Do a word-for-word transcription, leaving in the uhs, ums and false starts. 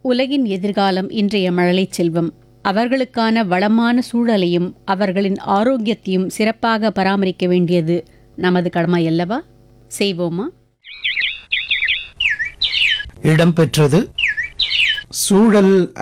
உலகின் எதிர்காலம் இன்றைய மழலைச் செல்வம். அவர்களுக்கான வளமான சூழலையும் அவர்களின் ஆரோக்கியத்தையும் சிறப்பாக பராமரிக்க வேண்டியது நமது கடமை அல்லவா? செய்வோமா? இடம்பெற்றது சூழல்